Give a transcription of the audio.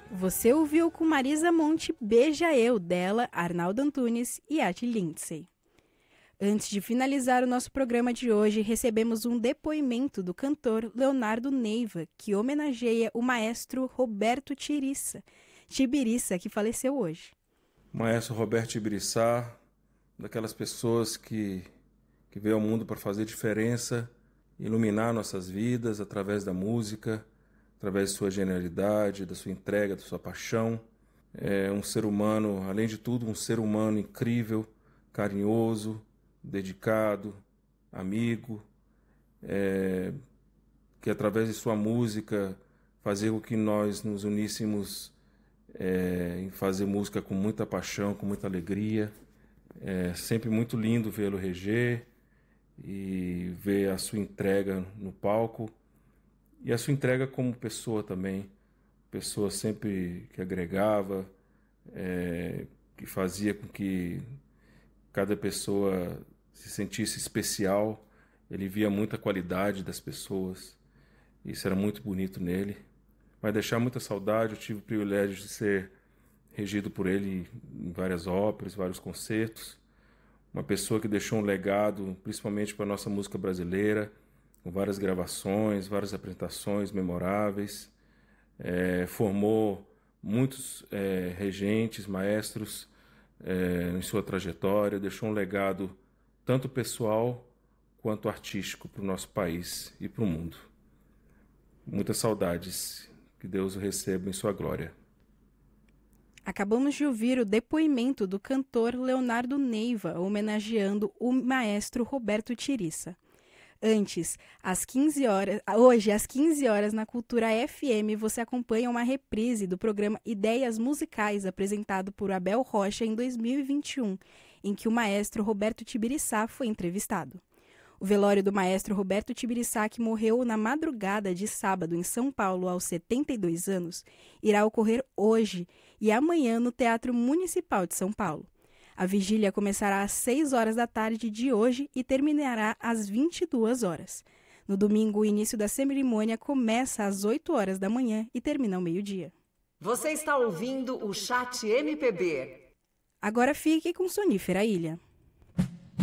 Você ouviu com Marisa Monte Beija Eu, dela, Arnaldo Antunes e Ati Lindsay. Antes de finalizar o nosso programa de hoje, recebemos um depoimento do cantor Leonardo Neiva, que homenageia o maestro Roberto Tibiriçá, que faleceu hoje. O maestro Roberto Tibiriçá, daquelas pessoas que veio ao mundo para fazer diferença, iluminar nossas vidas através da música, através de sua genialidade, da sua entrega, da sua paixão. É um ser humano, além de tudo, um ser humano incrível, carinhoso, dedicado, amigo, que através de sua música fazia com que nós nos uníssemos em fazer música com muita paixão, com muita alegria. É sempre muito lindo vê-lo reger e ver a sua entrega no palco e a sua entrega como pessoa também, pessoa sempre que agregava, que fazia com que cada pessoa se sentisse especial. Ele via muita qualidade das pessoas, isso era muito bonito nele. Vai deixar muita saudade. Eu tive o privilégio de ser regido por ele em várias óperas, vários concertos. Uma pessoa que deixou um legado, principalmente para a nossa música brasileira, com várias gravações, várias apresentações memoráveis. Formou muitos regentes, maestros em sua trajetória, deixou um legado tanto pessoal quanto artístico para o nosso país e para o mundo. Muitas saudades, que Deus o receba em sua glória. Acabamos de ouvir o depoimento do cantor Leonardo Neiva, homenageando o maestro Roberto Tibiriçá. Antes, hoje às 15 horas na Cultura FM, você acompanha uma reprise do programa Ideias Musicais, apresentado por Abel Rocha em 2021, em que o maestro Roberto Tibiriçá foi entrevistado. O velório do maestro Roberto Tibiriçá, que morreu na madrugada de sábado em São Paulo aos 72 anos, irá ocorrer hoje e amanhã no Teatro Municipal de São Paulo. A vigília começará às 6 horas da tarde de hoje e terminará às 22 horas. No domingo, o início da cerimônia começa às 8 horas da manhã e termina ao meio-dia. Você está ouvindo o Chat MPB. Agora fique com Sonífera Ilha.